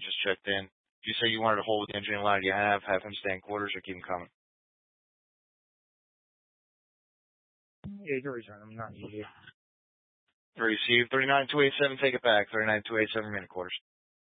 just checked in. Did you say you wanted to hold with the engineering line you have him stay in quarters, or keep him coming? Yeah, you can return them. Not easy. Receive 39,287. Take it back. 39,287 remaining quarters.